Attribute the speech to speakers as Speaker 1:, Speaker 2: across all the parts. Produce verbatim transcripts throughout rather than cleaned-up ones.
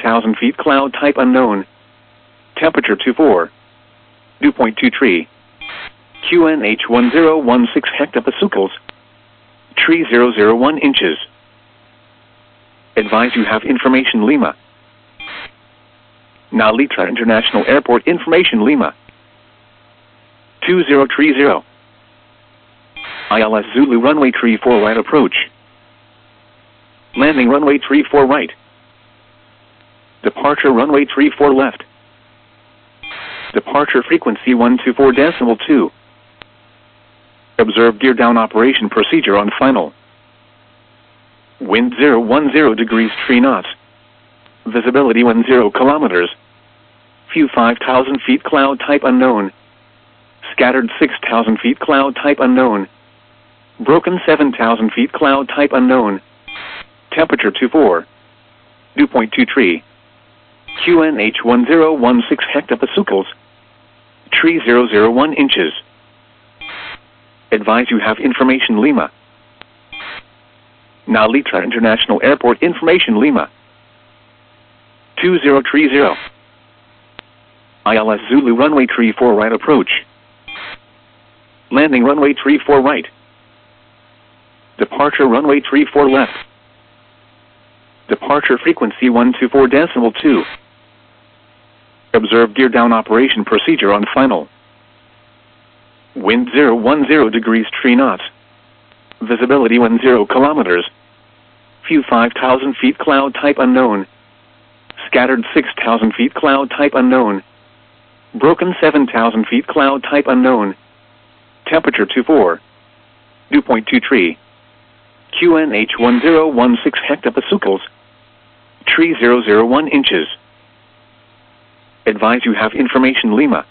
Speaker 1: thousand feet, cloud type unknown. Temperature two four. Dew point two three. Q N H one zero one six hectopascals. Tree zero zero one inches. Advise you have information Lima. Nalitra International Airport information Lima. two zero three zero. I L S Zulu runway three four right approach. Landing runway three four right. Departure runway three four left. Departure frequency one two four decimal two. Observe gear down operation procedure on final. Wind zero one zero degrees three knots. Visibility one zero kilometers. View five thousand feet, cloud type unknown. Scattered six thousand feet, cloud type unknown. Broken seven thousand feet, cloud type unknown. Temperature two four. Dew point two three. Q N H one zero one six hectopascals. Tree zero zero one inches. Advise you have information Lima. Nalitra International Airport information Lima. two zero three zero. I L S Zulu runway three four right approach. Landing runway three four right. Departure runway three four left. Departure frequency one two four decimal two. Observe gear down operation procedure on final. Wind zero one zero degrees three knots. Visibility one zero kilometers. View five thousand feet, cloud type unknown. Scattered six thousand feet, cloud type unknown. Broken seven thousand feet, cloud type unknown. Temperature two four. Dew point two three. Q N H one zero one six hectopascals. Tree zero zero one inches. Advise you have information Lima.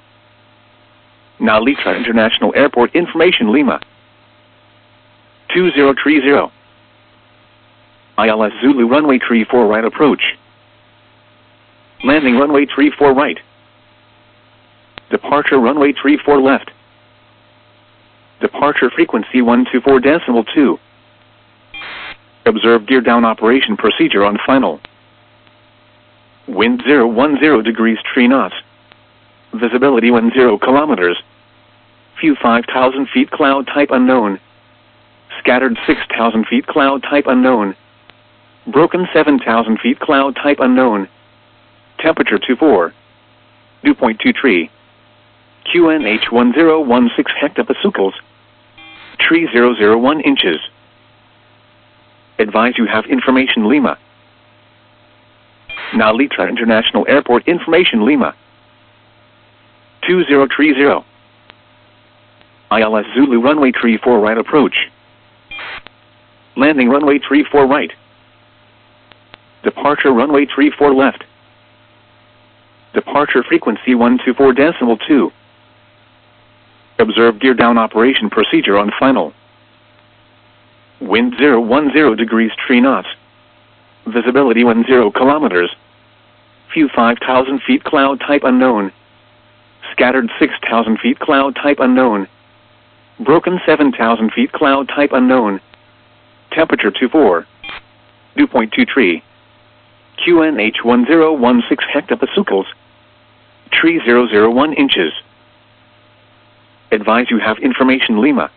Speaker 1: Nalitra International Airport information Lima. two zero three zero. I L S Zulu runway three four right approach. Landing runway three four right. Departure runway three four left. Departure frequency one two four decimal two. Observe gear down operation procedure on final. Wind zero one zero degrees three knots. Visibility one zero kilometers. View five thousand feet, cloud type unknown. Scattered six thousand feet, cloud type unknown. Broken seven thousand feet, cloud type unknown. Temperature two four. Dew point two three. Q N H one zero one six hectopascals. Tree zero zero one inches. Advise you have information Lima. Nalitra International Airport information Lima. two zero three zero. I L S Zulu runway three four right approach. Landing runway three four right. Departure runway three four left. Departure frequency one two four decimal two. Observe gear down operation procedure on final. Wind zero one zero degrees three knots. Visibility one zero kilometers. View five thousand feet, cloud type unknown. Scattered six thousand feet, cloud type unknown. Broken seven thousand feet, cloud type unknown. Temperature two four. Dew point two three. Q N H one zero one six hectopascals. Tree zero zero one inches. Advise you have information Lima.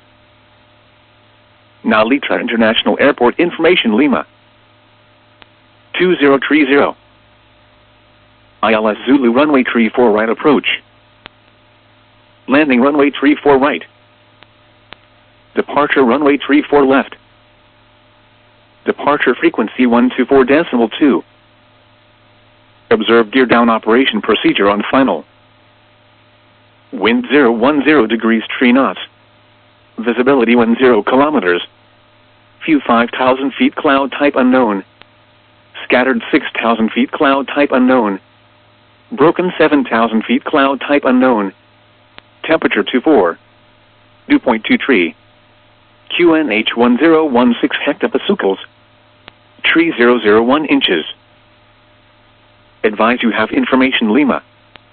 Speaker 1: Nalitra International Airport information Lima. two zero three zero. I L S Zulu runway three four right approach. Landing runway three four right. Departure runway three four left. Departure frequency one two four decimal two. Observe gear down operation procedure on final. Wind zero one zero degrees three knots. Visibility one zero kilometers. View five thousand feet, cloud type unknown. Scattered six thousand feet, cloud type unknown. Broken seven thousand feet, cloud type unknown. Temperature two four. Dew point two three. Q N H one zero one six hectopascals. Tree zero zero one inches. Advise you have information Lima.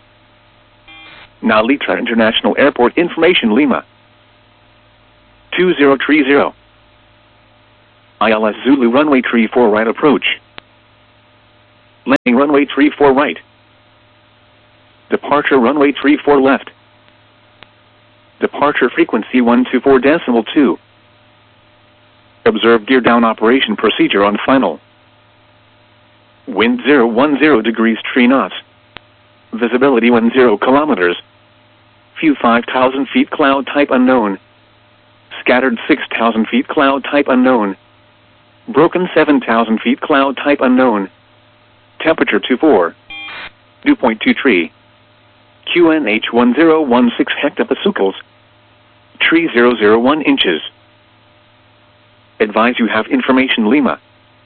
Speaker 1: Nalitra International Airport information Lima. two zero three zero. I L S Zulu runway three four right approach. Landing runway three four right. Departure runway three four left. Departure frequency one two four decimal two. Observe gear down operation procedure on final. Wind zero one zero degrees three knots. Visibility one zero kilometers. View five thousand feet cloud type unknown. Scattered six thousand feet cloud type unknown. Broken seven thousand feet cloud type unknown. Temperature two four. Dew point two three. Q N H one zero one six hectopascals. Tree zero zero one inches. Advise you have information Lima.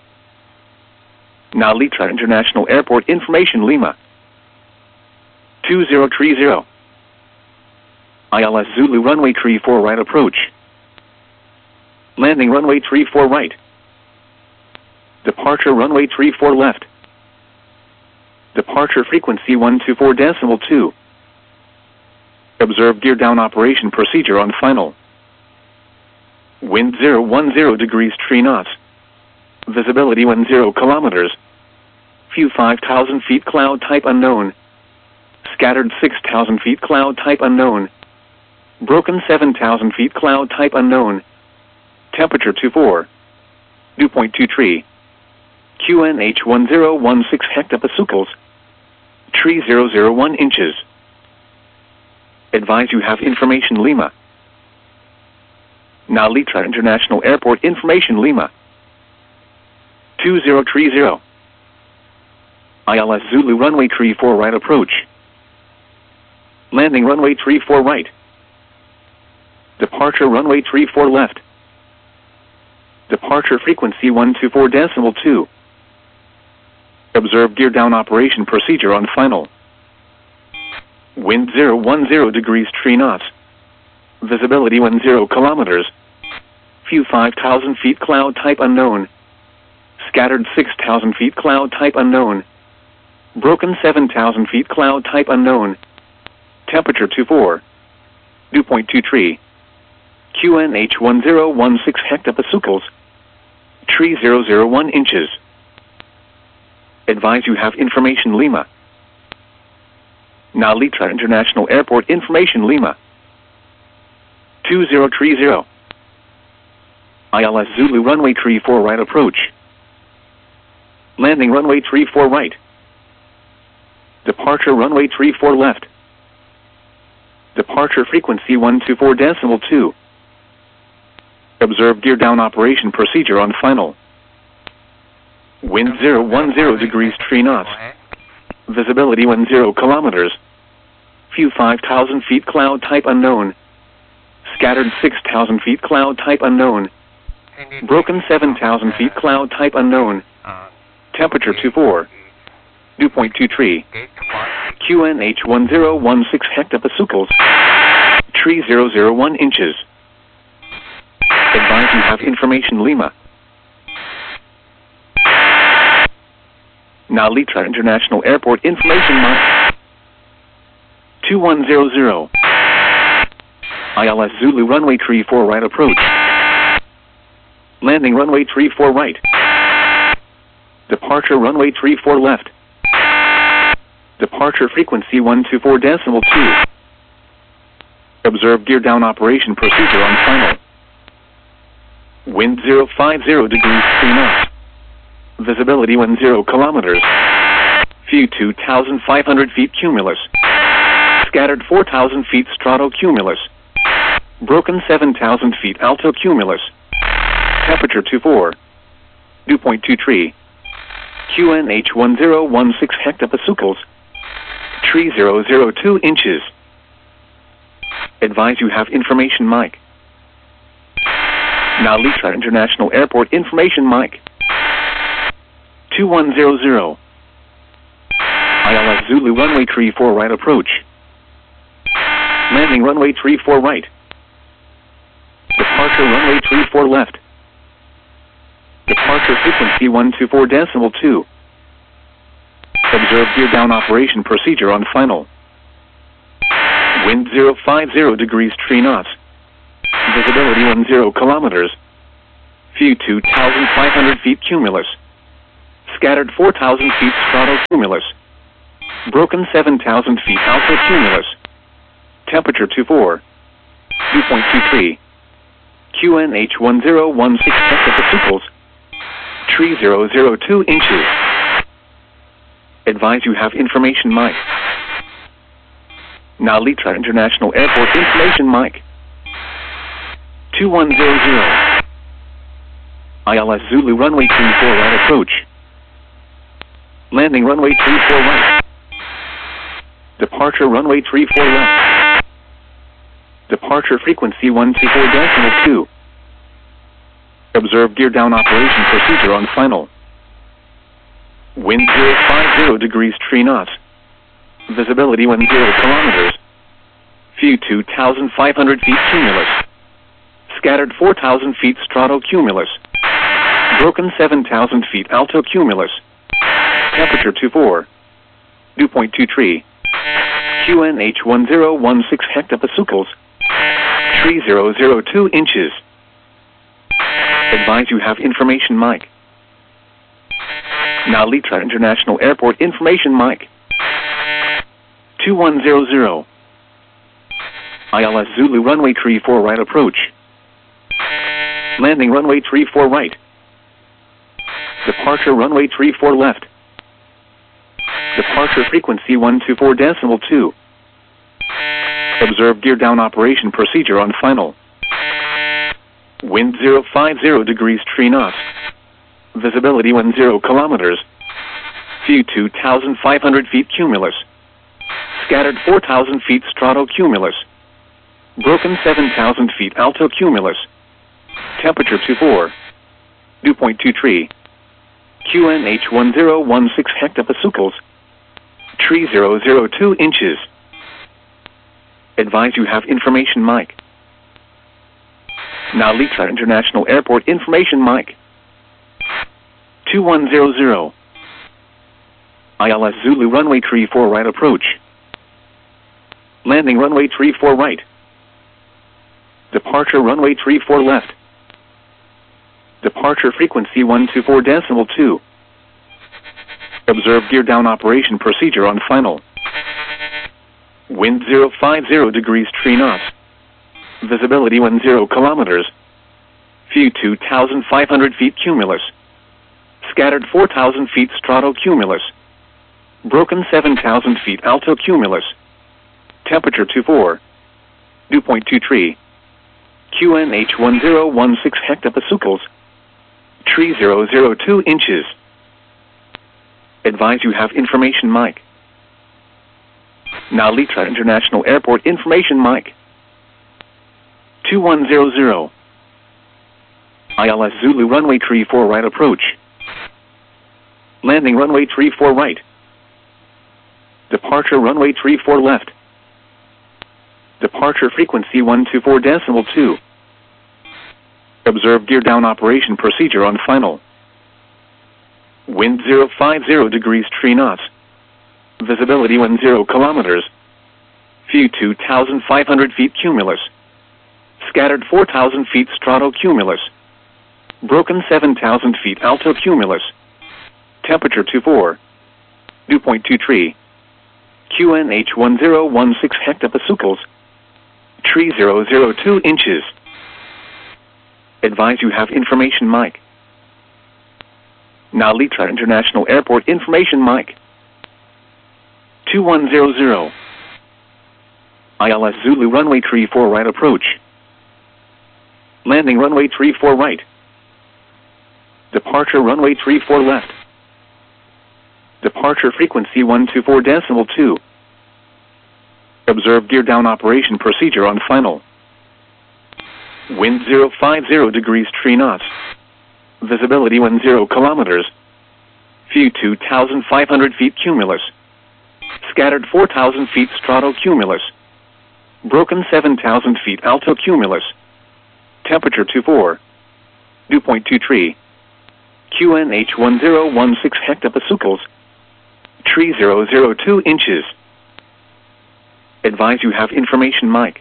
Speaker 1: Nalitra International Airport information Lima. two zero three zero. I L S Zulu runway three four right approach. Landing runway three four right. Departure runway three four left. Departure frequency one two four decimal two. Observe gear down operation procedure on final. Wind zero one zero degrees three knots. Visibility one zero kilometers. View five thousand feet cloud type unknown. Scattered six thousand feet cloud type unknown. Broken seven thousand feet cloud type unknown. Temperature two four. Dew point two three. Q N H one zero one six hectopascals. Tree zero zero one inches. Advise you have information Lima. Nalitra International Airport information Lima. two zero three zero. I L S Zulu runway three four right approach. Landing runway three four right. Departure runway three four left. Departure frequency one two four decimal two. Observe gear down operation procedure on final. Wind zero one zero degrees three knots. Visibility one zero kilometers. View five thousand feet cloud type unknown. Scattered six thousand feet cloud type unknown. Broken seven thousand feet cloud type unknown. Temperature two four. Dew point two three. Q N H one zero one six hectopascals. Tree zero zero one inches. Advise you have information Lima. Nalitra International Airport information Lima. two zero three zero. I L S Zulu runway three four right approach. Landing runway three four right. Departure runway three four left. Departure frequency one two four decimal two. Observe gear down operation procedure on final. Wind zero one zero degrees three knots. Visibility one zero kilometers. View five thousand feet cloud type unknown. Scattered six thousand feet cloud type unknown. Broken seven thousand feet cloud type unknown. Temperature two four. Dew point two three. Q N H one zero one six hectopascals. Tree zero zero one inches. Advise you have information Lima. Nalitra International Airport information mark. two one zero zero. I L S Zulu runway three four right approach. Landing runway three four right. Departure runway three four left. Departure frequency one two four decimal two. Observe gear down operation procedure on final. Wind zero five zero degrees three knots. Visibility one zero kilometers. View two thousand five hundred feet cumulus. Scattered four thousand feet stratocumulus. Broken seven thousand feet altocumulus. Temperature two four. Dew point two three. Q N H one zero one six hectopascals. Tree zero zero two inches. Advise you have information Mike. Nalitra International Airport information Mike. two one zero zero. I L S Zulu runway three four right approach. Landing runway three four right. Departure runway three four left. Departure frequency one two four decimal two. Observe gear down operation procedure on final. Wind zero five zero degrees three knots. Visibility one zero kilometers. View two thousand five hundred feet cumulus. Scattered four thousand feet stratocumulus. Broken seven thousand feet altocumulus. Temperature two four. Dew point two three. Q N H one zero one six hectopascals. Tree zero zero two inches. Advise you have information mic. Now Litra International Airport information mic. two one zero zero. I L S Zulu runway three four right approach. Landing runway three four right. Departure runway three four left. Departure frequency one two four decimal two. Observe gear down operation procedure on final. Wind zero five zero degrees three knots. Visibility one zero kilometers. View two thousand five hundred feet cumulus. Scattered four thousand feet stratocumulus. Broken seven thousand feet altocumulus. Temperature two four. Dew point two three. Q N H one zero one six hectopascals. Tree zero zero two inches. Advise you have information mic. Now Litra International Airport information mic. two one zero zero. I L S Zulu runway three four right approach. Landing runway three four right. Departure runway three four left. Departure frequency one two four decimal two. Observe gear down operation procedure on final. Wind zero five zero degrees three knots. Visibility one zero kilometers. View two thousand five hundred feet cumulus. Scattered four thousand feet stratocumulus. Broken seven thousand feet altocumulus. Temperature two four. Dew point two three. Q N H one zero one six hectopascals. Tree zero zero two inches. Advise you have information mic. Now Litra International Airport information mic. two one zero zero. I L S Zulu runway three four right approach. Landing runway three four right. Departure runway three four left. Departure frequency one two four decimal two. Observe gear down operation procedure on final. Wind zero five zero degrees three knots. Visibility one zero kilometers. View two thousand five hundred feet cumulus. Scattered four thousand feet stratocumulus. Broken seven thousand feet altocumulus. Temperature two four. Dew point two three. Q N H one zero one six hectopascals. Tree zero zero two inches. Advise you have information mic. Now Litra International Airport information mic. two one zero zero. I L S Zulu runway three four right approach. Landing runway three four right. Departure runway three four left. Departure frequency one two four decimal two. Observe gear down operation procedure on final. Wind zero five zero degrees three knots. Visibility one zero kilometers. View two thousand five hundred feet cumulus. Scattered four thousand feet stratocumulus. Broken seven thousand feet altocumulus. Temperature two four. Dew point two three. Q N H one zero one six hectopascals. Tree zero zero two inches. Advise you have information mic. Now Litra International Airport information mic. two one zero zero. I L S Zulu runway three four right approach. Landing runway three four right. Departure runway three four left. Departure frequency one two four decimal two. Observe gear down operation procedure on final. Wind zero five zero degrees three knots. Visibility one zero kilometers. View two thousand five hundred feet cumulus. Scattered four thousand feet stratocumulus. Broken seven thousand feet altocumulus. Temperature two four. Dew point two three. Q N H one zero one six hectopascals. Tree zero zero two inches. Advise you have information mic.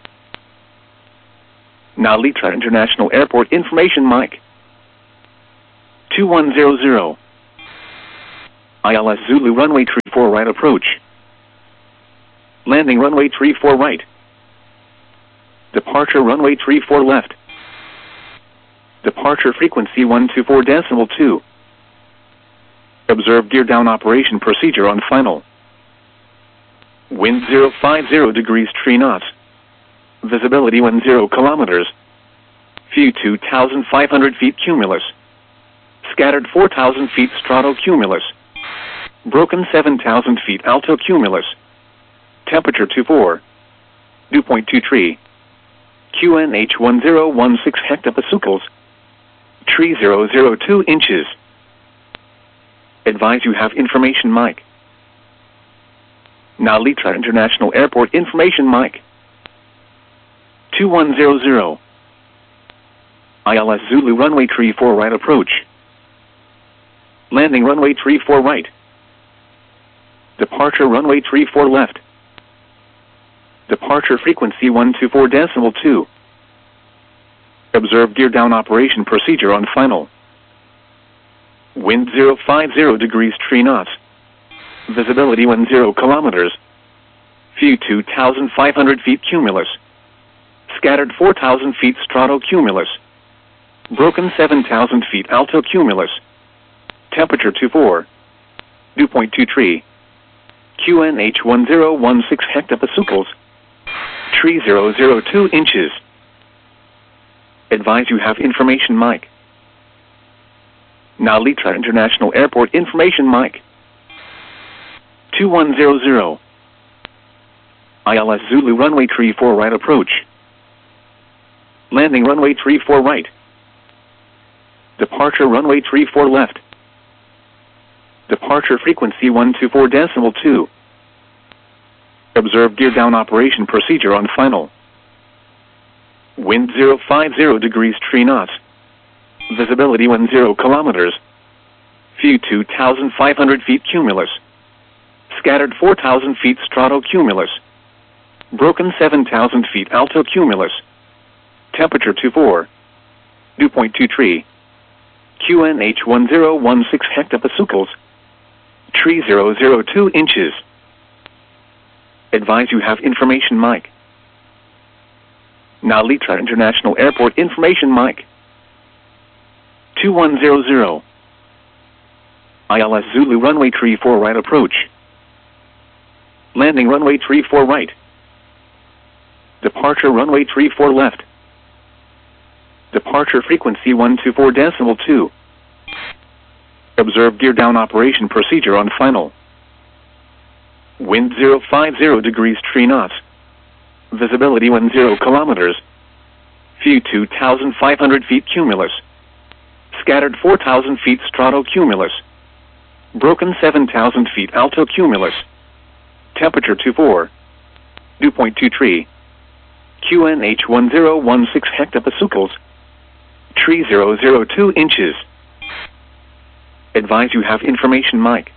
Speaker 1: Now Litra International Airport information mic. two one zero zero. I L S Zulu runway tree four right approach. Landing runway tree four right. Departure runway tree four left. Departure frequency one two four decimal two. Observe gear down operation procedure on final. Wind zero five zero degrees three knots. Visibility one zero kilometers. View two thousand five hundred feet cumulus. Scattered four thousand feet stratocumulus. Broken seven thousand feet altocumulus. Temperature two four. Dew point two three. Q N H one zero one six hectopascals. Tree zero zero two inches. Advise you have information mic. Now Litra International Airport information mic. two one zero zero. I L S Zulu runway tree four right approach. Landing runway tree four right. Departure runway tree four left. Departure frequency one two four decimal two. Observe gear down operation procedure on final. Wind zero five zero degrees three knots. Visibility one zero kilometers. View two thousand five hundred feet cumulus. Scattered four thousand feet stratocumulus. Broken seven thousand feet altocumulus. Temperature two four. Dew point two three. Q N H one zero one six hectopascals. Tree zero zero two inches. Advise you have information mic. Now Litra International Airport information mic. two one zero zero. I L S Zulu runway tree four right approach. Landing runway tree four right. Departure runway tree four left. Departure frequency one two four decimal two. Observe gear down operation procedure on final. Wind zero five zero degrees three knots. Visibility one zero kilometers. View two thousand five hundred feet cumulus. Scattered four thousand feet stratocumulus. Broken seven thousand feet altocumulus. Temperature two four. Dew point two three. Q N H one zero one six hectopascals. Tree zero zero two inches. Advise you have information mic. Now Litra International Airport information mic. two one zero zero. I L S Zulu runway tree four right approach. Landing runway tree four right. Departure runway tree four left. Departure frequency one two four decimal two. Observe gear down operation procedure on final. Wind zero five zero degrees three knots. Visibility one zero kilometers. View two thousand five hundred feet cumulus. Scattered four thousand feet stratocumulus. Broken seven thousand feet altocumulus. Temperature two four. Dew point two three. Q N H one zero one six hectopascals. Tree zero zero two inches. Advise you have information mic.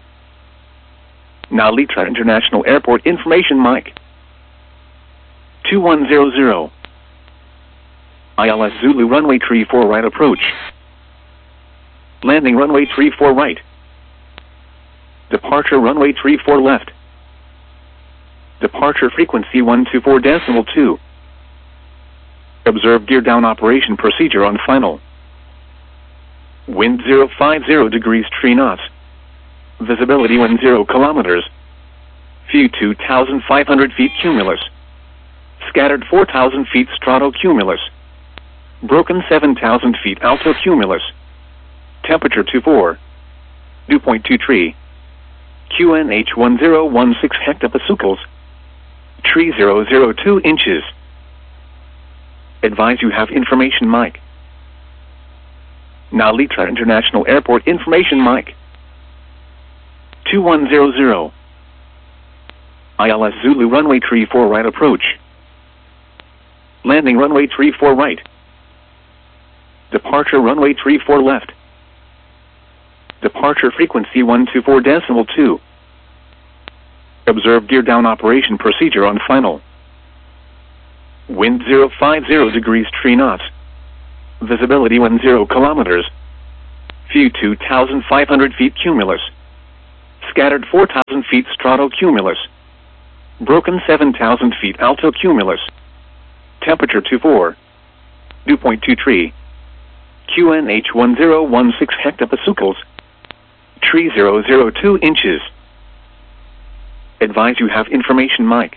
Speaker 1: Now Litra International Airport information mic. two one zero zero. I L S Zulu runway tree four right approach. Landing runway tree four right. Departure runway tree four left. Departure frequency one two four decimal two. Observe gear down operation procedure on final. Wind zero five zero degrees three knots. Visibility one zero kilometers. View two thousand five hundred feet cumulus. Scattered four thousand feet stratocumulus. Broken seven thousand feet altocumulus. Temperature two four. Dew point two three. Q N H one zero one six hectopascals. Tree zero zero two inches. Advise you have information mic. Now Litra International Airport information mic. two one zero zero. I L S Zulu runway tree four right approach. Landing runway tree four right. Departure runway tree four left. Departure frequency one two four decimal two. Observe gear down operation procedure on final. Wind zero five zero degrees three knots. Visibility one zero kilometers. View two thousand five hundred feet cumulus. Scattered four thousand feet stratocumulus. Broken seven thousand feet altocumulus. Temperature two four. Dew point two three. Q N H one zero one six hectopascals. Tree zero zero two inches. Advise you have information mic.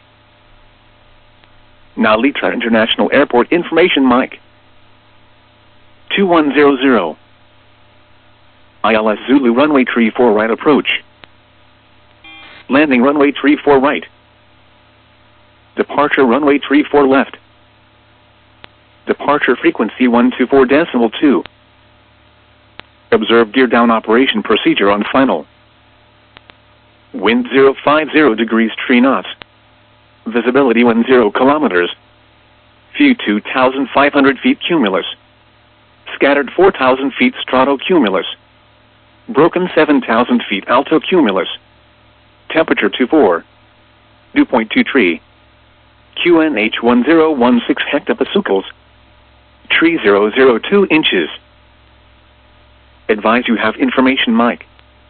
Speaker 1: Nalitra International Airport information mic. two one zero zero. I L S Zulu runway three four right approach. Landing runway three four right. Departure runway three four left. Departure frequency one two four decimal two. Observe gear down operation procedure on final. Wind zero five zero degrees three knots. Visibility one zero kilometers. View two thousand five hundred feet cumulus. Scattered four thousand feet stratocumulus. Broken seven thousand feet altocumulus. Temperature two four. Dew point two three. Q N H one zero one six hectopascals. Tree zero zero two inches. Advise you have information mic.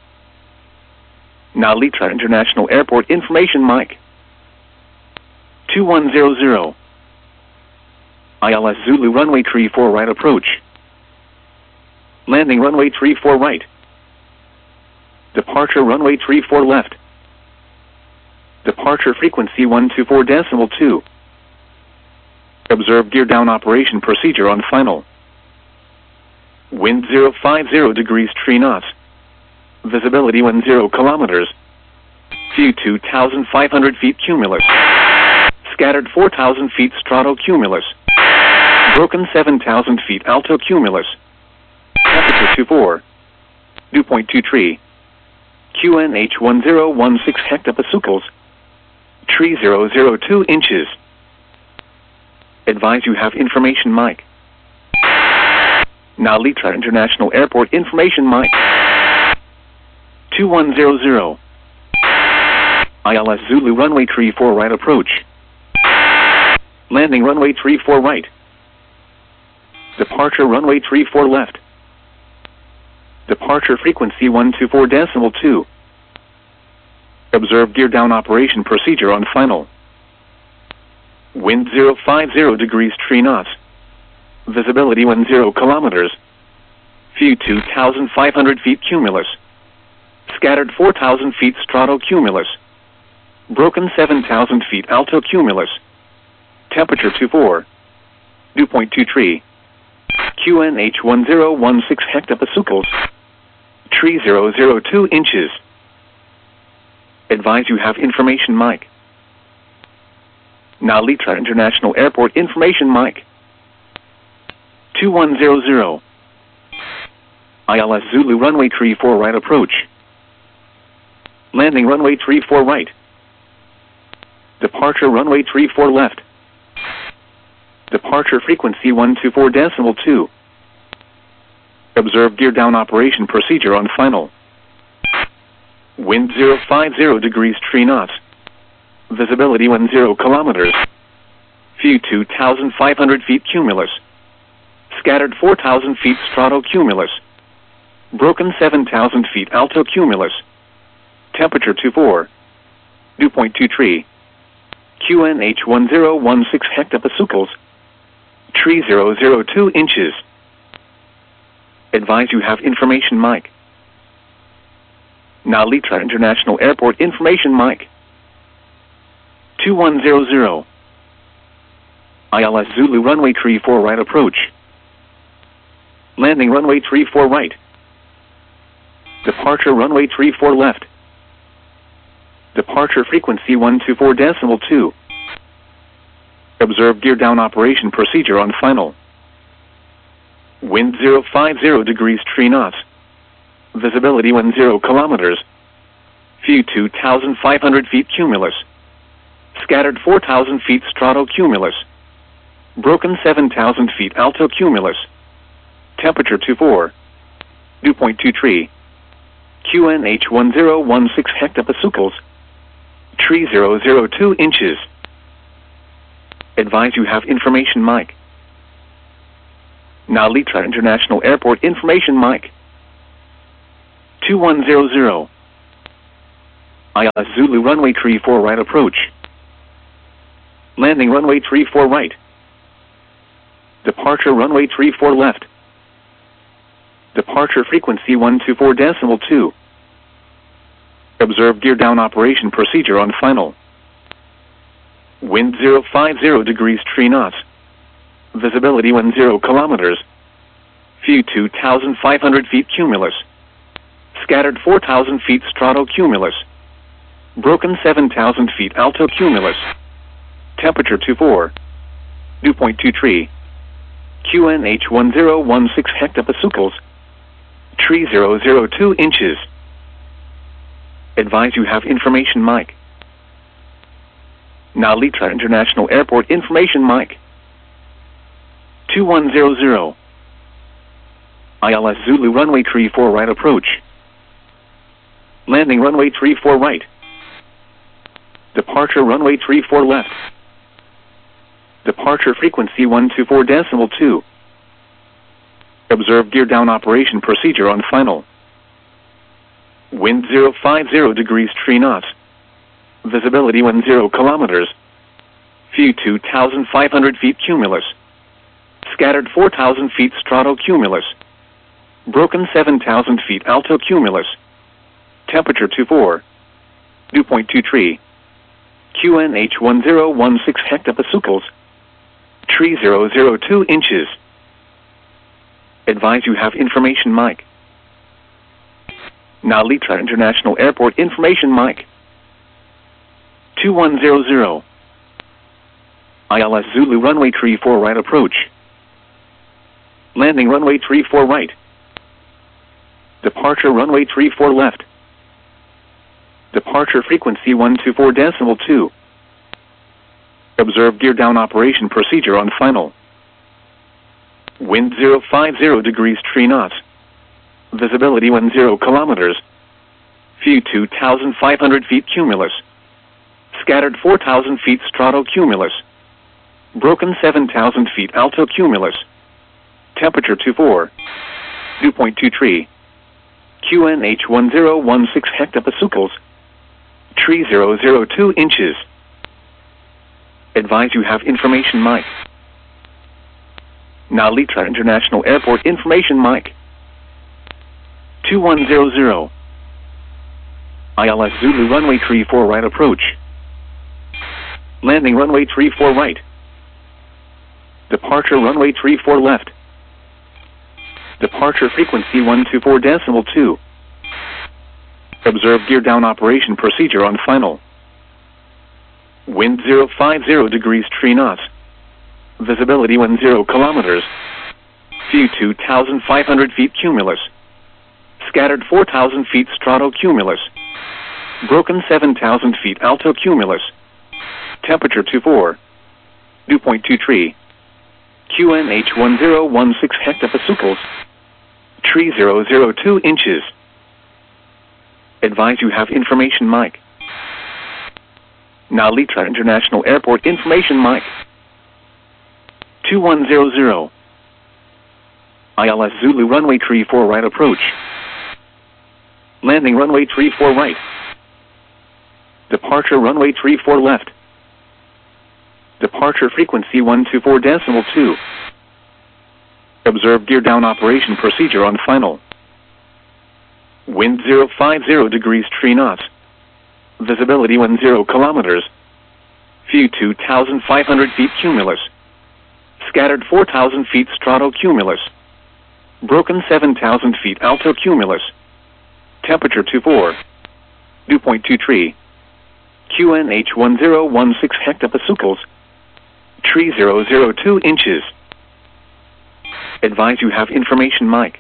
Speaker 1: Nalitra International Airport information mic. two one zero zero. I L S Zulu runway three four right approach. Landing runway three four right. Departure runway three four left. Departure frequency one two four decimal two. Observe gear down operation procedure on final. Wind zero five zero degrees three knots. Visibility one zero kilometers. View two thousand five hundred feet cumulus. Scattered four thousand feet stratocumulus. Broken seven thousand feet altocumulus. Temperature two four. Dew point two three. Q N H one zero one six hectopascals. Tree zero zero two inches. Advise you have information mic. Nalitra International Airport information mic. two one zero zero. I L S Zulu runway three four right approach. Landing runway three four right. Departure runway three four left. Departure frequency one two four decimal two. Observe gear down operation procedure on final. Wind zero five zero degrees three knots. Visibility one zero kilometers. View two thousand five hundred feet cumulus. Scattered four thousand feet stratocumulus. Broken seven thousand feet altocumulus. Temperature two four. Dew point two three. Q N H one zero one six hectopascals. Tree zero zero two inches. Advise you have information mic. Nalitra International Airport information mic. two one zero zero. I L S Zulu runway three four right approach. Landing runway three four right. Departure runway three four left. Departure frequency one two four decimal two. Observe gear down operation procedure on final. Wind zero five zero degrees three knots. Visibility one zero kilometers. View two thousand five hundred feet cumulus. Scattered four thousand feet stratocumulus. Broken seven thousand feet altocumulus. Temperature two four. Dew point two three. Q N H one zero one six hectopascals. Tree zero zero two inches. Advise you have information mic. Nalitra International Airport information mic. two one zero zero. I L S Zulu runway three four right approach. Landing runway three four right. Departure runway three four left. Departure frequency one two four decimal two. Observe gear down operation procedure on final. Wind zero five zero degrees three knots. Visibility one zero kilometers. View two thousand five hundred feet cumulus. Scattered four thousand feet stratocumulus. Broken seven thousand feet altocumulus. Temperature two four. Dew point two three. Q N H one zero one six hectopascals. Tree zero zero two inches. Advise you have information mic. Nalitra International Airport information mic. two one zero zero. I L S Zulu runway three four right approach. Landing runway three four right. Departure runway three four left. Departure frequency one two four decimal two. Observe gear down operation procedure on final. Wind zero five zero degrees three knots. Visibility one zero kilometers. View two thousand five hundred feet cumulus. Scattered four thousand feet stratocumulus. Broken seven thousand feet altocumulus. Temperature two four. Dew point two three. Q N H one zero one six hectopascals. Tree zero zero two inches. Advise you have information mic. Nalitra International Airport information mic. two one zero zero. I L S Zulu runway three four right approach. Landing runway three four right. Departure runway three four left. Departure frequency one two four decimal two. Observe gear down operation procedure on final. Wind zero five zero degrees three knots. Visibility one zero kilometers. View two thousand five hundred feet cumulus. Scattered four thousand feet stratocumulus. Broken seven thousand feet altocumulus. Temperature two four. Dew point two three. Q N H one zero one six hectopascals. Tree zero zero two inches. Advise you have information mic. Nalita International Airport information mic. two one zero zero. I L S Zulu runway three four right approach. Landing runway three four right. Departure runway three four left. Departure frequency one two four decimal two. Observe gear down operation procedure on final. Wind zero five zero degrees three knots. Visibility one zero kilometers. View two thousand five hundred feet cumulus. Scattered four thousand feet stratocumulus. Broken seven thousand feet altocumulus. Temperature two four. Dew point two three. Q N H one zero one six hectopascals. Tree zero zero two inches. Advise you have information mic. Nalita International Airport information mic. two one zero zero. I L S Zulu runway three four right approach. Landing runway three four right. Departure runway three four left. Departure frequency one two four decimal two. Observe gear down operation procedure on final. Wind zero five zero degrees three knots. Visibility one zero kilometers. View two thousand five hundred feet cumulus. Scattered four thousand feet stratocumulus. Broken seven thousand feet altocumulus. Temperature two four. Dew point two three. Q N H one zero one six hectopascals. Tree zero zero two inches. Advise you have information mic. Nalita International Airport information mic. two one zero zero. I L S Zulu runway three four right approach. Landing runway three four right. Departure runway three four left. Departure frequency one two four decimal two. Observe gear down operation procedure on final. Wind zero five zero degrees three knots. Visibility one zero kilometers. View two thousand five hundred feet cumulus. Scattered four thousand feet stratocumulus. Broken seven thousand feet altocumulus. Temperature two four. Dew point two three. Q N H one zero one six hectopascals. Tree zero zero two inches. Advise you have information mic. Nalita International Airport information mic. two one zero zero. I L S Zulu runway three four right approach. Landing runway three four right. Departure runway three four left. Departure frequency one two four decimal two. Observe gear down operation procedure on final. Wind zero five zero degrees three knots. Visibility one zero kilometers. View two thousand five hundred feet cumulus. Scattered four thousand feet stratocumulus. Broken seven thousand feet altocumulus. Temperature two four. Dew point two three. Q N H one zero one six hectopascals. Tree zero zero two inches. Advise you have information mic.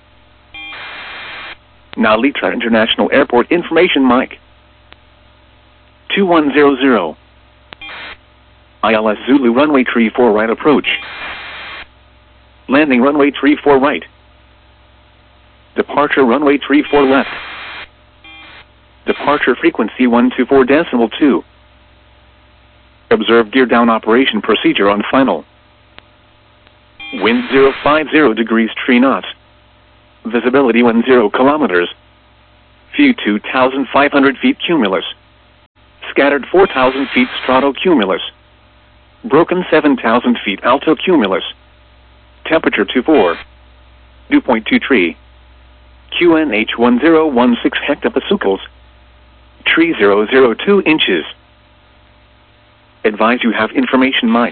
Speaker 1: Nalita International Airport information mic. two one zero zero. I L S Zulu runway three four right approach. Landing runway three four right. Departure runway three four left. Departure frequency one two four decimal two. Observe gear down operation procedure on final. Wind zero five zero degrees three knots. Visibility one zero kilometers. View two thousand five hundred feet cumulus. Scattered four thousand feet stratocumulus. Broken seven thousand feet altocumulus. Temperature two four. Dew point two three. Q N H one zero one six hectopascals. Tree zero zero two inches. Advise you have information mic.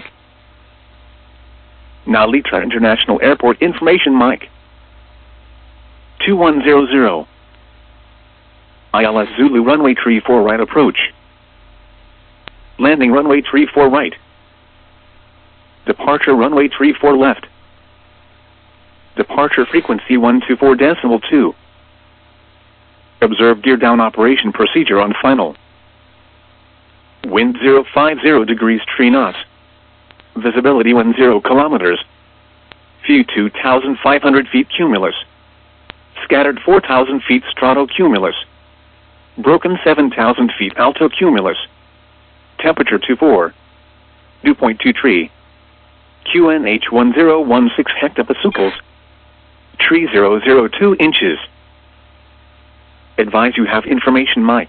Speaker 1: Nalitra International Airport information mic. two one zero zero. I L S Zulu runway three four right approach. Landing runway three four right. Departure runway three four left. Departure frequency one two four decimal two. Observe gear down operation procedure on final. Wind zero five zero degrees three knots. Visibility one zero kilometers. View two thousand five hundred feet cumulus. Scattered four thousand feet stratocumulus. Broken seven thousand feet altocumulus. Temperature two four. Dew point two three. Q N H one zero one six hectopascals. Tree zero zero two inches. Advise you have information mic.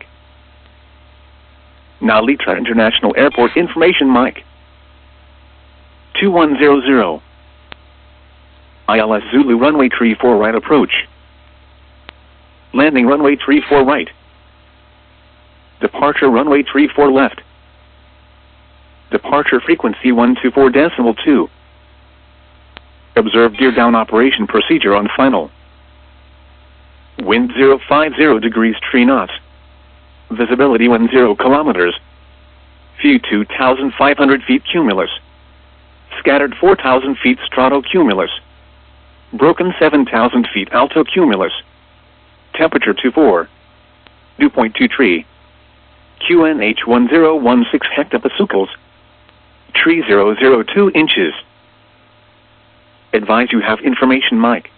Speaker 1: Nalitra International Airport information mic. two one zero zero. I L S Zulu runway three four right approach. Landing runway three four right. Departure runway three four left. Departure frequency one two four decimal two. Observe gear down operation procedure on final. Wind zero five zero degrees three knots. Visibility one zero kilometers. View two thousand five hundred feet cumulus. Scattered four thousand feet stratocumulus. Broken seven thousand feet altocumulus. Temperature two four. Dew point two three. Q N H one zero one six hectopascals. Tree zero zero two inches. Advise you have information mic.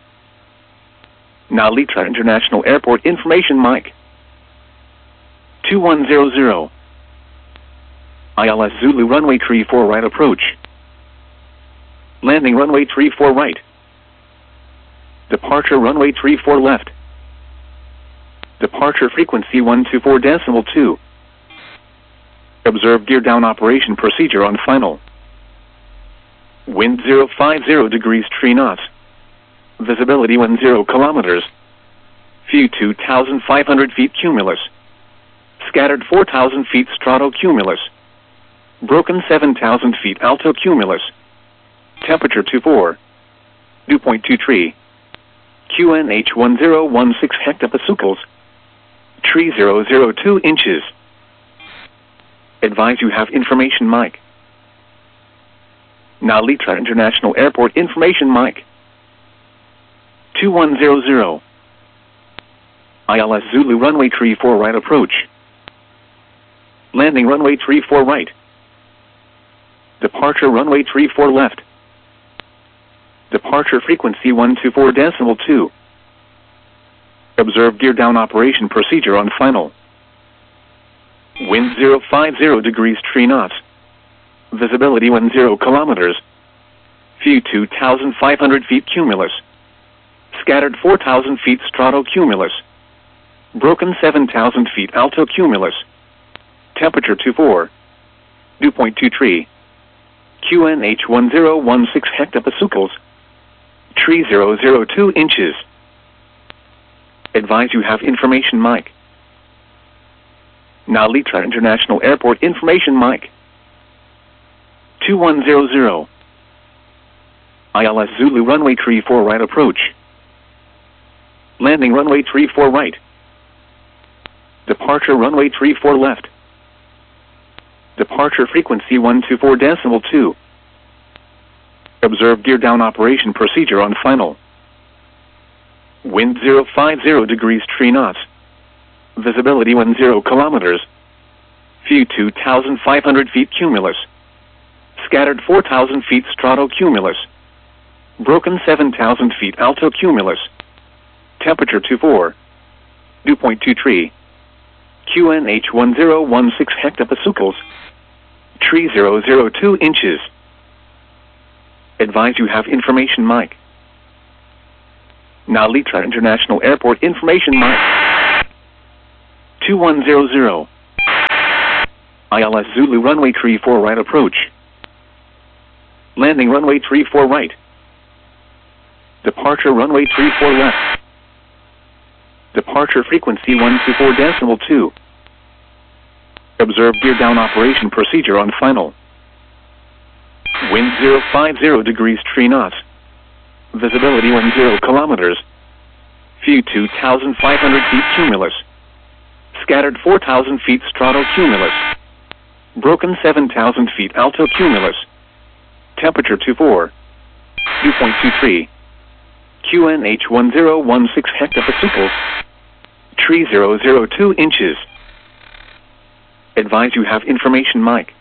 Speaker 1: Nalitra International Airport information mic. two one zero zero. I L S Zulu runway three four right approach. Landing runway three four right. Departure runway three four left. Departure frequency one two four decimal two. Observe gear down operation procedure on final. Wind zero five zero degrees three knots. Visibility one zero kilometers. View two thousand five hundred feet cumulus. Scattered four thousand feet stratocumulus. Broken seven thousand feet altocumulus. Temperature two four. Dew point two three. Q N H one zero one six hectopascals. Tree zero zero two inches. Advise you have information mic. Nalitra International Airport information mic. two one zero zero. I L S Zulu runway three four right approach. Landing runway three four right. Departure runway three four left. Departure frequency one two four decimal two. Observe gear down operation procedure on final. Wind zero five zero degrees three knots. Visibility one zero kilometers. View two thousand five hundred feet cumulus. Scattered four thousand feet stratocumulus. Broken seven thousand feet altocumulus. Temperature two four. Dew point two three. Q N H one zero one six hectopascals. Tree zero zero two inches. Advise you have information mic. Nalitra International Airport information mic. two one zero zero. I L S Zulu runway three four right approach. Landing runway three four right. Departure runway three four left. Departure frequency one two four decimal two. Observe gear down operation procedure on final. Wind zero five zero degrees three knots. Visibility one zero kilometers. View two thousand five hundred feet cumulus. Scattered four thousand feet stratocumulus. Broken seven thousand feet altocumulus. Temperature two four. Dew point two three. Q N H one zero one six hectopascals. Tree zero zero two inches. Advise you have information mic. Nalitra International Airport information mic. two one zero zero. I L S Zulu runway three four right approach. Landing runway three four right. Departure runway three four left. Departure frequency one two four decimal two. Observe gear down operation procedure on final. Wind zero five zero degrees three knots. Visibility one zero kilometers. View two thousand five hundred feet cumulus. Scattered four thousand feet stratocumulus. Broken seven thousand feet altocumulus. Temperature two four. Dew point two three. Q N H one zero one six hectopascals. three thousand two inches. Advise you have information mic.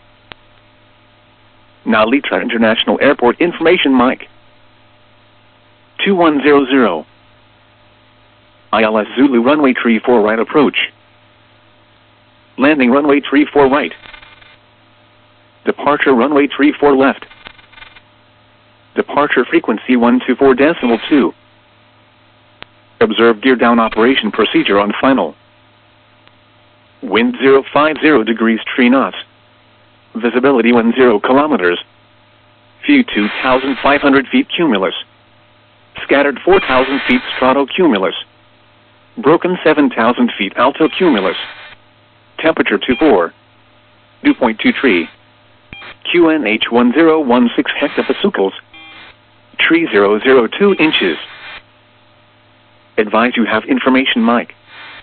Speaker 1: Now Litra International Airport information mic. two one zero zero. I L S Zulu runway three four right approach. Landing runway three four right. Departure runway three four left. Departure frequency one two four decimal two. Observe gear down operation procedure on final. Wind zero five zero degrees three knots. Visibility one zero kilometers. View two thousand five hundred feet cumulus. Scattered four thousand feet stratocumulus. Broken seven thousand feet altocumulus. Temperature two four. Dew point two three. Q N H one zero one six hectopascals. three thousand two inches. Advise you have information mic.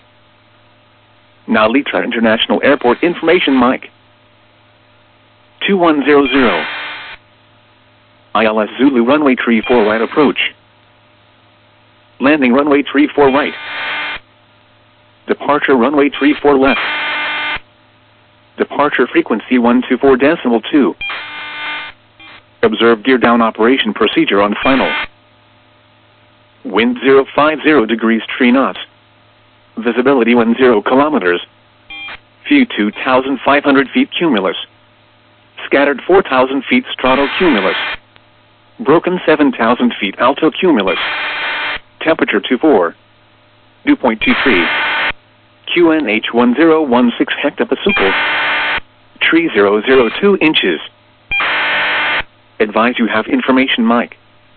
Speaker 1: Now Litra International Airport information mic. two one zero zero. I L S Zulu runway three four right approach. Landing runway three four right. Departure runway three four left. Departure frequency one two four decimal two. Observe gear down operation procedure on final. Wind zero five zero degrees three knots. Visibility one zero kilometers. View two thousand five hundred feet cumulus. Scattered four thousand feet stratocumulus. Broken seven thousand feet altocumulus. Temperature two four. Dew point two three. Q N H one zero one six hectopascals. three thousand two inches. Advise you have information mic.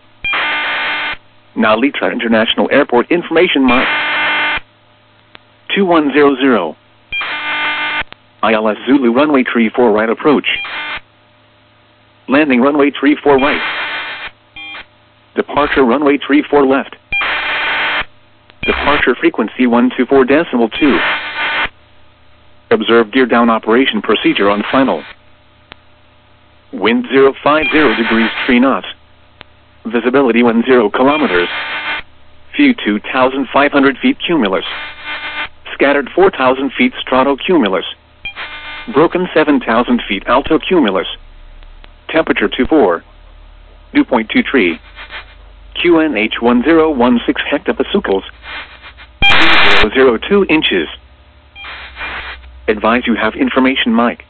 Speaker 1: Now Litra International Airport information mic. two one zero zero. I L S Zulu runway three four right approach. Landing runway three four right. Departure runway three four left. Departure frequency one two four decimal two. Observe gear down operation procedure on final. Wind zero five zero degrees three knots. Visibility one zero kilometers. View two thousand five hundred feet cumulus. Scattered four thousand feet stratocumulus. Broken seven thousand feet altocumulus. Temperature two four. Dew point two three. Q N H one zero one six hectopascals. three thousand two inches. Advise you have information mic.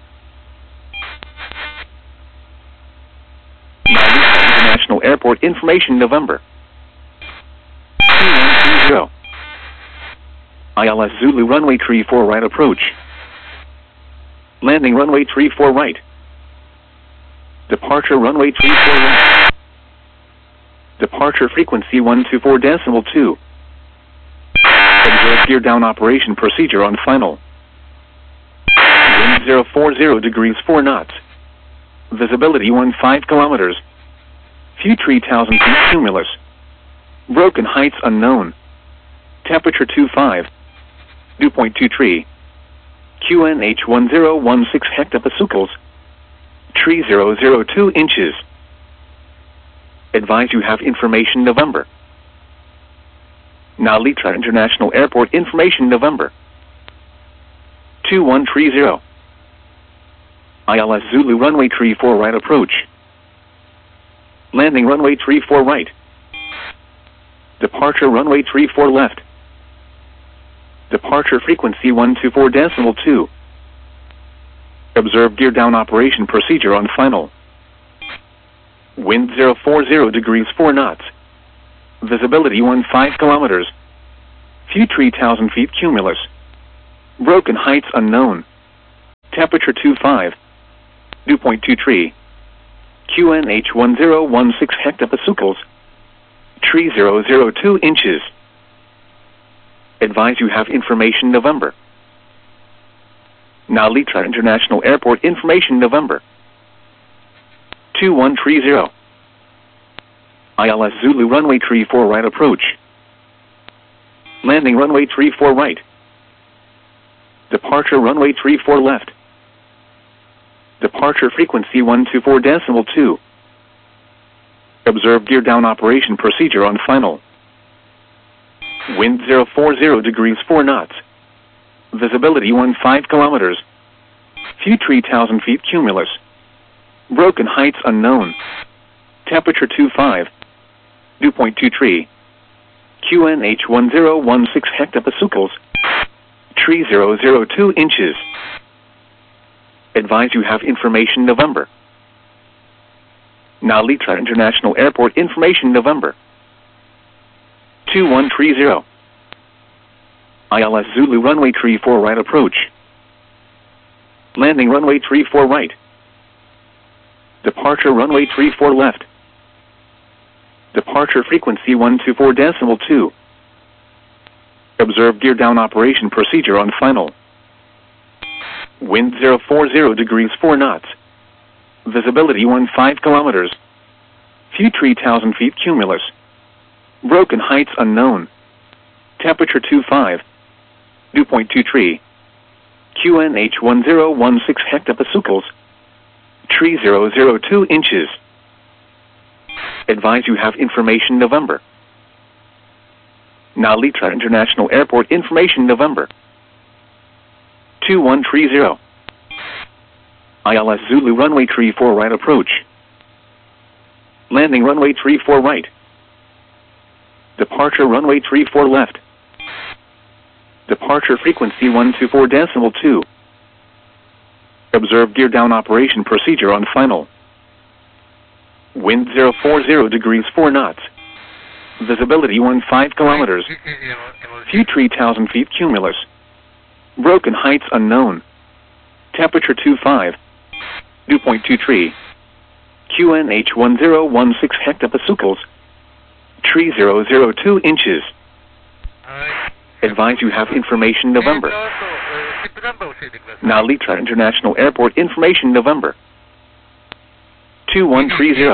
Speaker 1: International Airport information November. two one three zero. I L S Zulu runway three four right approach. Landing runway three four right. Departure runway three four right. Departure frequency one two four decimal two. Observe gear down operation procedure on final. Wind zero four zero degrees four knots. Visibility one five kilometers. View three thousand feet cumulus. Broken heights unknown. Temperature two five. Dew point two three. Q N H one zero one six hectopascals. three thousand two inches. Advise you have information November. Now Litra International Airport information November. two one three zero. I L S Zulu runway three four right approach. Landing runway three four right. Departure runway three four left. Departure frequency one two four decimal two. Observe gear down operation procedure on final. Wind zero four zero degrees four knots. Visibility one five kilometers. View three thousand feet cumulus. Broken heights unknown. Temperature two five. Dew point two three. Q N H one zero one six hectopascals. Tree zero zero two inches. Advise you have information November. Nalitra International Airport information November. two one three zero. I L S Zulu runway three four right approach. Landing runway three four right. Departure runway three four left. Departure frequency one two four decimal two. Observe gear down operation procedure on final. Wind zero four zero degrees four knots. Visibility one five kilometers. Few three thousand feet cumulus. Broken heights unknown. Temperature two five. Dew point two three. Q N H one zero one six hectopascals. Tree zero zero two inches. Advise you have information November. Nalitra International Airport information November. two one three zero. I L S Zulu runway three four right approach. Landing runway three four right. Departure runway three four left. Departure frequency one two four decimal two. Observe gear down operation procedure on final. Wind zero four zero degrees four knots. Visibility one five kilometers. Few three thousand feet cumulus. Broken heights unknown. Temperature two five. Dew point two three. Q N H one zero one six hectopascals. Tree zero zero two inches. Advise you have information November. Nalitra International Airport information November. two one three zero. I L S Zulu runway three four right approach. Landing runway three four right. Departure runway three four left. Departure frequency one two four decimal two. Observe gear down operation procedure on final. Wind zero four zero degrees four knots. Visibility one five kilometers. Few three thousand feet cumulus. Broken heights unknown. Temperature two five. Dew point two three. Q N H one zero one six hectopascals. Tree zero zero two inches. Advise you have information November. Nalitra International Airport information November. two one three zero.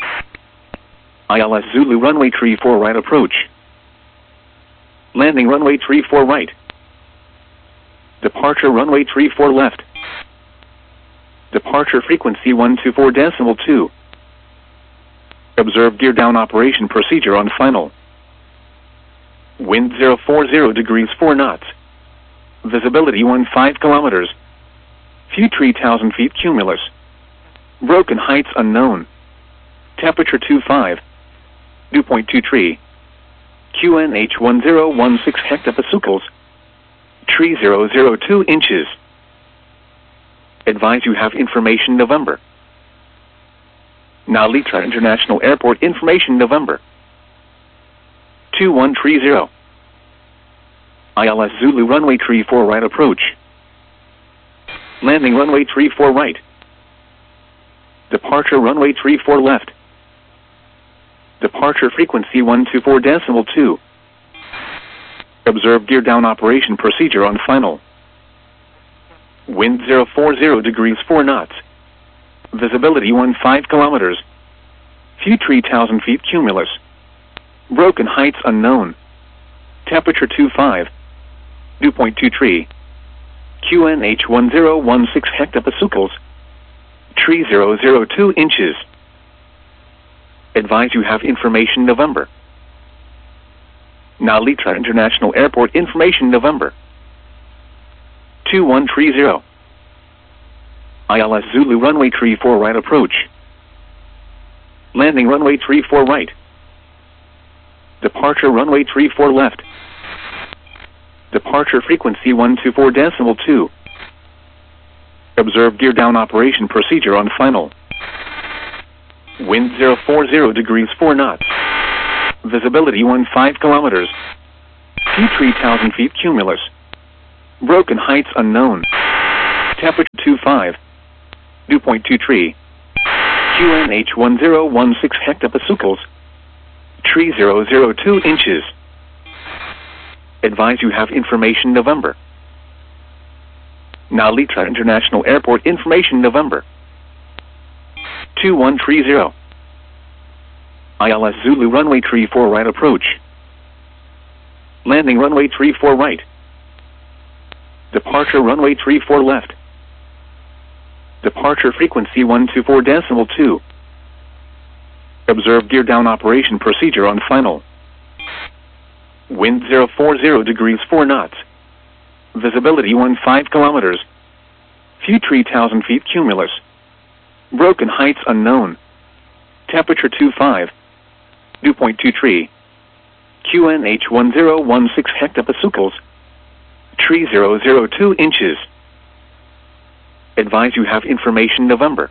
Speaker 1: I L S Zulu runway three four right approach. Landing runway three four right. Departure runway three four left. Departure frequency one two four decimal two. Observe gear down operation procedure on final. Wind zero four zero degrees four knots. Visibility one five kilometers. Few three thousand feet cumulus. Broken heights unknown. Temperature two five. Dew point two three. Q N H one zero one six hectopascals. Tree zero zero two inches. Advise you have information November. Nalitra International Airport information November. two one three zero. I L S Zulu runway three four right approach. Landing runway three four right. Departure runway three four left. Departure frequency one two four decimal two. Observe gear down operation procedure on final. Wind zero four zero degrees four knots. Visibility one five kilometers. Few three thousand feet cumulus. Broken heights unknown. Temperature two five. Dew point two three. Q N H one zero one six hectopascals. Tree zero zero two inches. Advise you have information November. Nalitra International Airport information November. two one three zero. I L S Zulu runway three four right approach. Landing runway three four right. Departure runway three four left. Departure frequency one two four decimal two. Observe gear down operation procedure on final. Wind zero four zero degrees four knots. Visibility one five kilometers. Few three thousand feet cumulus. Broken heights unknown. Temperature two five. Dew point two three. Q N H one zero one six hectopascals. Tree zero zero two inches. Advise you have information November. Narita International Airport information November. two one three zero. I L S Zulu runway three four right approach. Landing runway three four right. Departure runway three four left. Departure frequency one two four decimal two. Observe gear down operation procedure on final. Wind zero four zero degrees four knots. Visibility fifteen kilometers. Few three thousand feet cumulus. Broken heights unknown. Temperature two five. Dew point two three. Q N H one zero one six hectopascals. Tree zero zero two inches. Advise you have information November.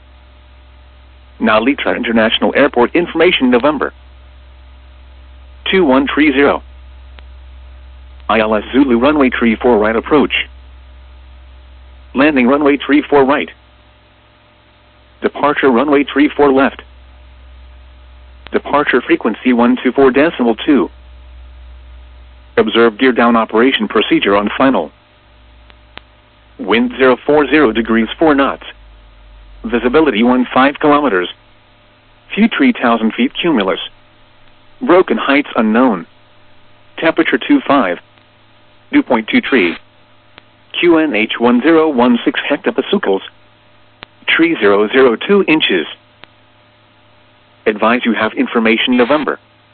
Speaker 1: Narita International Airport information November. two one three zero. I L S Zulu runway three four right approach. Landing runway three four right. Departure runway three four left. Departure frequency one two four decimal two. Observe gear down operation procedure on final. Wind zero four zero degrees four knots. Visibility fifteen kilometers. Few three thousand feet cumulus. Broken heights unknown. Temperature two five. Dew point two three. Q N H one zero one six hectopascals. Tree zero zero two inches. Advise you have information November.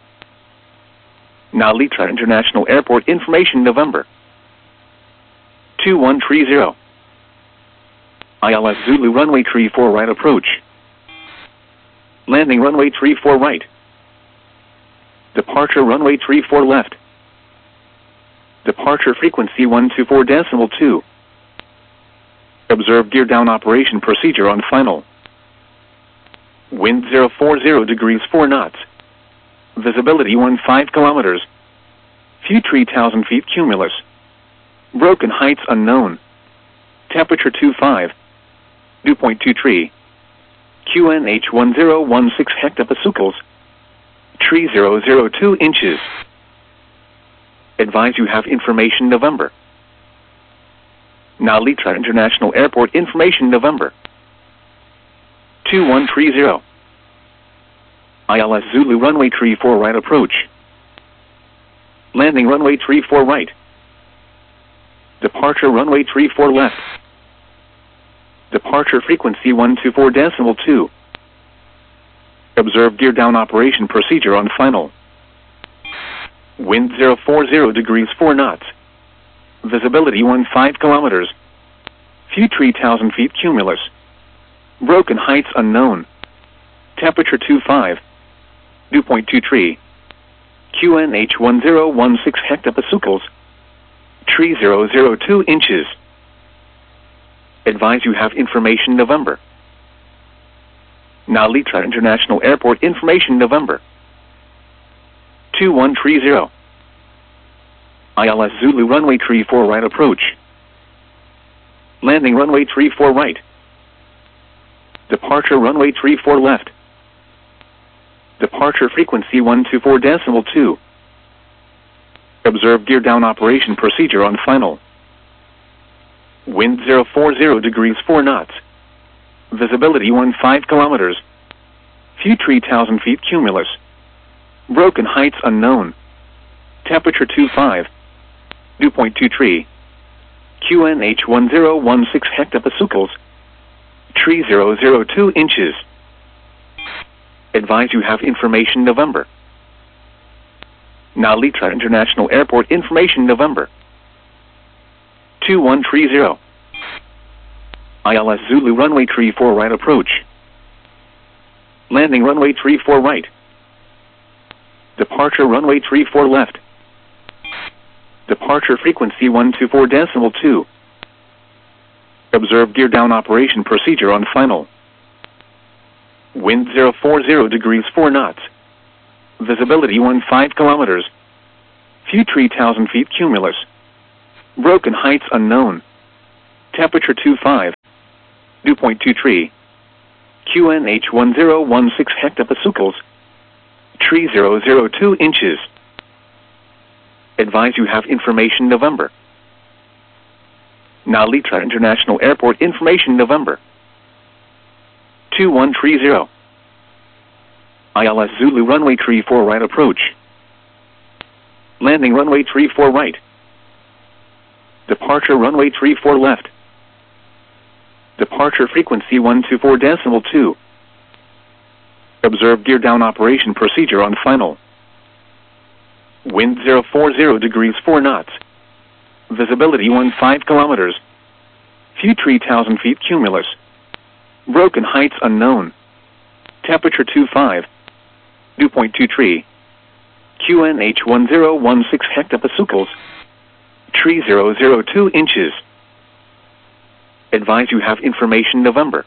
Speaker 1: Narita International Airport information November. two one three zero. I L S Zulu runway three four right approach. Landing runway three four right. Departure runway three four left. Departure frequency one two four decimal two. Observe gear down operation procedure on final. Wind zero four zero degrees four knots. Visibility fifteen kilometers. Few three thousand feet cumulus. Broken heights unknown. Temperature two five. Dew point two three. Q N H one zero one six hectopascals. Tree zero zero two inches. Advise you have information November. Narita International Airport information November. two one three zero. I L S Zulu runway three four right approach. Landing runway three four right. Departure runway three four left. Departure frequency one two four decimal two. Observe gear down operation procedure on final. Wind zero four zero degrees four knots. Visibility fifteen kilometers. Few three thousand feet cumulus. Broken heights unknown. Temperature two five. Dew point two three. Q N H one zero one six hectopascals. Tree zero zero two inches. Advise you have information November. Narita International Airport information November. two one three zero. I L S Zulu runway three four right approach. Landing runway three four right. Departure runway three four left. Departure frequency one two four decimal two. Observe gear down operation procedure on final. Wind zero four zero degrees four knots. Visibility fifteen kilometers. Few three thousand feet cumulus. Broken heights unknown. Temperature two five. Dew point two three. Q N H one zero one six hectopascals. Tree zero zero two inches. Advise you have information November. Narita International Airport information November. two one three zero. I L S Zulu runway three four right approach. Landing runway three four right. Departure runway three four left. Departure frequency one two four decimal two. Observe gear down operation procedure on final. Wind zero four zero degrees four knots. Visibility fifteen kilometers. Few three thousand feet cumulus. Broken heights unknown. Temperature two five. Dew point two three. Q N H one zero one six hectopascals. Tree zero zero two inches. Advise you have information November. Nalita International Airport information November. two one three zero. I L S Zulu runway three four right approach. Landing runway three four right. Departure runway three four left. Departure frequency one two four decimal two. Observe gear down operation procedure on final. Wind zero four zero degrees four knots. Visibility fifteen kilometers. Few three thousand feet cumulus. Broken heights unknown. Temperature two five. Dew point two three. Q N H one zero one six hectopascals. Tree zero zero two inches. Advise you have information November.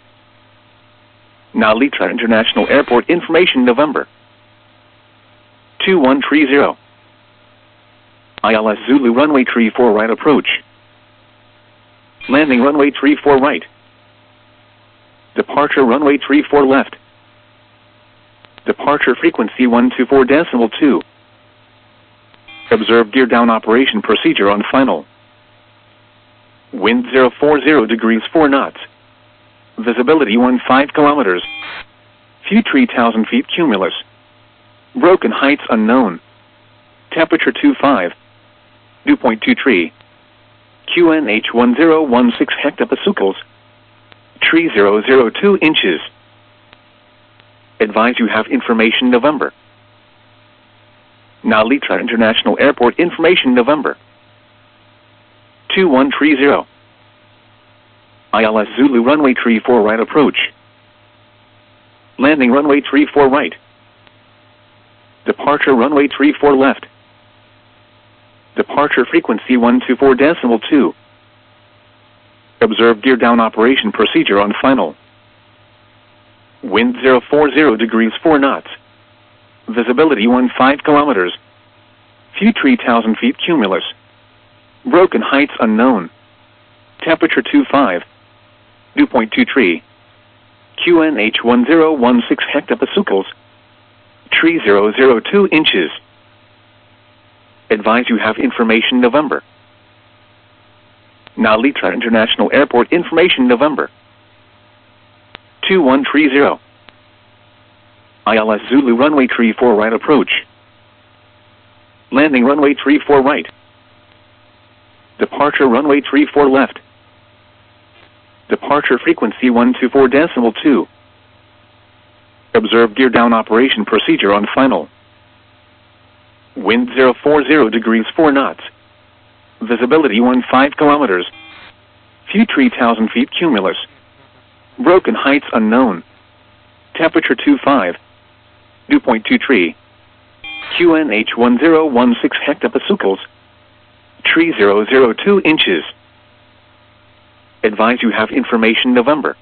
Speaker 1: Nalita International Airport information November. two one three zero. I L S Zulu runway three four right approach. Landing runway three four right. Departure runway three four left. Departure frequency one two four decimal two. Observe gear down operation procedure on final. Wind zero four zero degrees four knots. Visibility fifteen kilometers. Few three thousand feet cumulus. Broken heights unknown. Temperature two five. Dew point two three. Q N H one zero one six hectopascals. Tree zero zero two inches. Advise you have information November. Nalita International Airport information November. two one three zero. I L S Zulu runway three four right approach. Landing runway three four right. Departure runway three four left. Departure frequency one two four decimal two. Observe gear down operation procedure on final. Wind zero four zero degrees four knots. Visibility fifteen kilometers. Few three thousand feet cumulus. Broken heights unknown. Temperature two five. Dew point two three. Q N H one zero one six hectopascals. Tree zero zero two inches. Advise you have information November. Nalita International Airport information November. two one three zero. I L S Zulu runway three four right approach. Landing runway three four right. Departure runway three four left. Departure frequency one two four decimal two. Observe gear down operation procedure on final. Wind zero four zero degrees four knots. Visibility fifteen kilometers. Few three thousand feet cumulus. Broken heights unknown. Temperature two five. Dew point two three. Q N H one zero one six hectopascals. Tree zero zero two inches. Advise you have information November.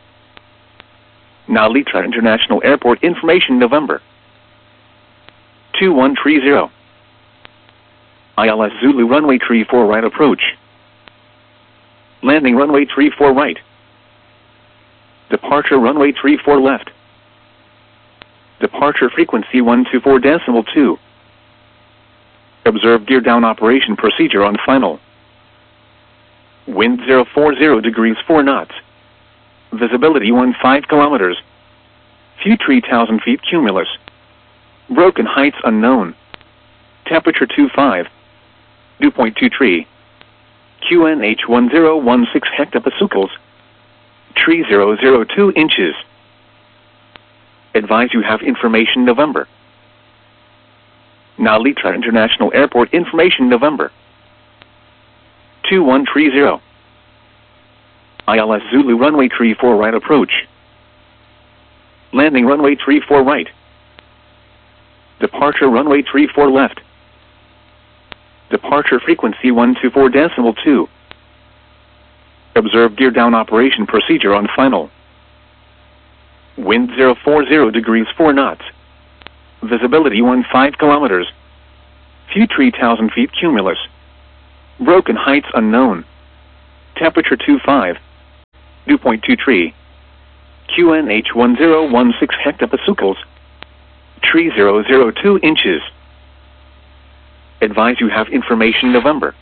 Speaker 1: Nalita International Airport information November. two one three zero. I L S Zulu runway three four right approach. Landing runway three four right. Departure runway three four left. Departure frequency one two four decimal two. Observe gear down operation procedure on final. Wind zero four zero degrees four knots. Visibility fifteen kilometers. Few three thousand feet cumulus. Broken heights unknown. Temperature two five. Dew point two three. Q N H one zero one six hectopascals. Tree zero zero two inches. Advise you have information November. Nalita International Airport information November. two one three zero. I L S Zulu runway three four right approach. Landing runway three four right. Departure runway three four left. Departure frequency one two four decimal two. Observe gear down operation procedure on final. Wind zero four zero degrees four knots. Visibility fifteen kilometers. Few three thousand feet cumulus. Broken heights unknown. Temperature two five. Dew point two three. Q N H one zero one six hectopascals. Tree zero zero two inches. Advise you have information November.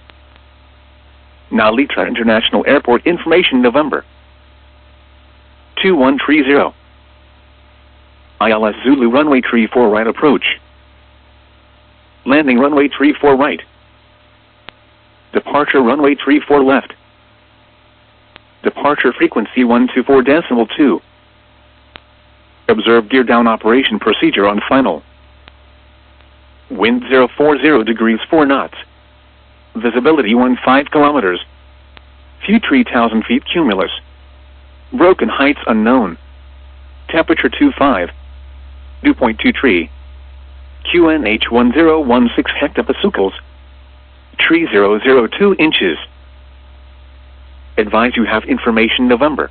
Speaker 1: Nalita International Airport information November. two one three zero. I L S Zulu runway three four right approach. Landing runway three four right. Departure runway three four left. Departure frequency one two four decimal two. Observe gear down operation procedure on final. Wind zero four zero degrees four knots. Visibility one five kilometers. Few three thousand feet cumulus. Broken heights unknown. Temperature two five. Dew point two three. Q N H one zero one six hectopascals. Tree zero zero two inches. Advise you have information November.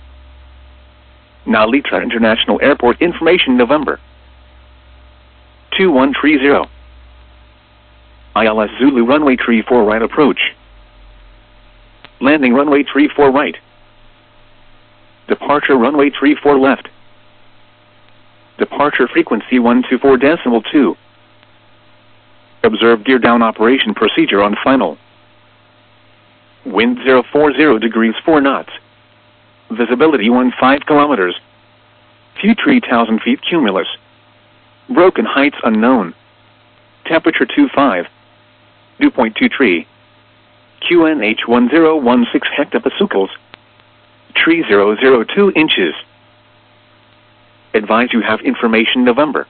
Speaker 1: Nalita International Airport information November. two one three zero. I L S Zulu runway three four right approach. Landing runway three four right. Departure runway three four left. Departure frequency one two four decimal two. Observe gear down operation procedure on final. Wind zero four zero degrees four knots. Visibility one five kilometers. Few three thousand feet cumulus. Broken heights unknown. Temperature two five. Dew point two three. Q N H one zero one six hectopascals. Tree zero zero two inches. Advise you have information November.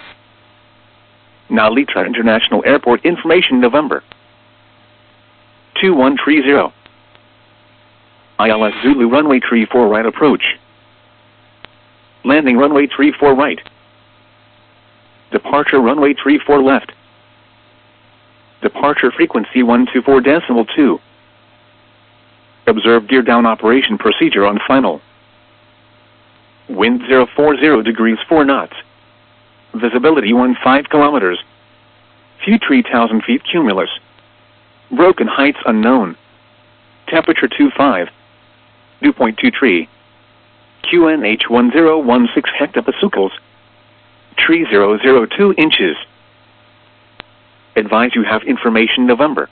Speaker 1: Nalita International Airport information November. two one three zero. I L S Zulu runway three four right approach. Landing runway three four right. Departure runway three four left. Departure frequency one two four decimal two. Observe gear down operation procedure on final. Wind zero four zero degrees four knots. Visibility one five kilometers. Few three thousand feet cumulus. Broken heights unknown. Temperature two five. Dew point two three. Q N H one zero one six hectopascals. Tree zero zero two inches. Advise you have information November.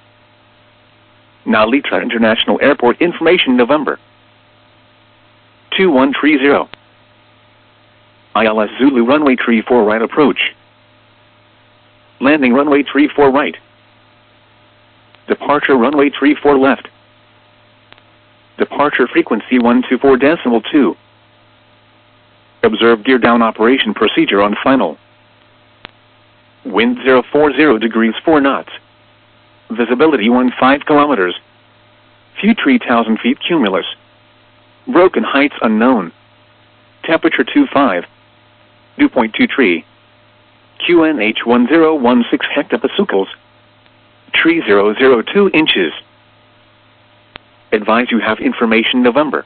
Speaker 1: Nalita International Airport information November. two one three zero. I L S Zulu runway three four right approach. Landing runway three four right. Departure runway three four left. Departure frequency one two four decimal two. Observe gear down operation procedure on final. Wind zero four zero degrees four knots. Visibility one five kilometers. Few three thousand feet cumulus. Broken heights unknown. Temperature two five. Dew point two three. Q N H one zero one six hectopascals. Tree zero zero two inches. Advise you have information November.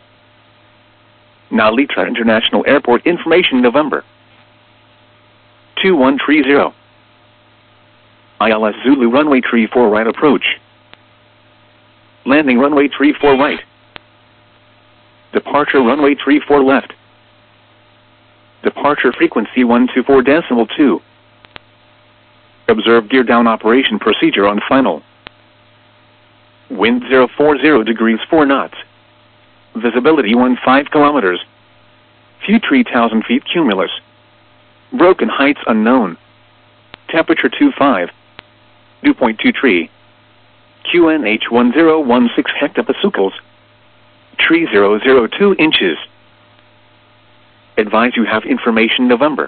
Speaker 1: Nalita International Airport information November. two one three zero. I L S Zulu runway three four right approach. Landing runway three four right. Departure runway three four left. Departure frequency one two four decimal two. Observe gear down operation procedure on final. Wind zero four zero degrees four knots. Visibility one five kilometers. Few three thousand feet cumulus. Broken heights unknown. Temperature two five. Dew point two three. Q N H one zero one six hectopascals. Tree zero zero two inches. Advise you have information November.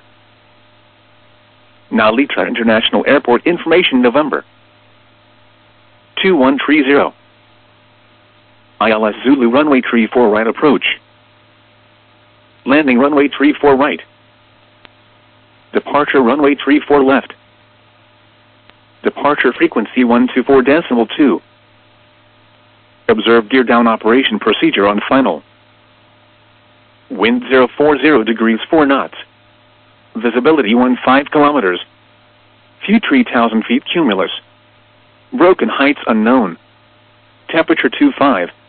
Speaker 1: Nalita International Airport information November. two one three zero. I L S Zulu runway three four right approach. Landing runway three four right. Departure runway three four left. Departure frequency one two four decimal two. Observe gear down operation procedure on final. Wind zero four zero degrees four knots. Visibility one five kilometers. Few three thousand feet cumulus. Broken heights unknown. Temperature two five.